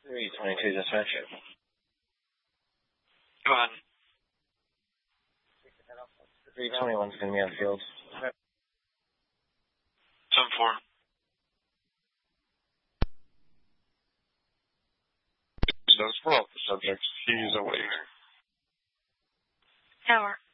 322 dispatch. Go ahead. 321 is going to be on field. 7-4. Those for all the subjects. He's away. Tower.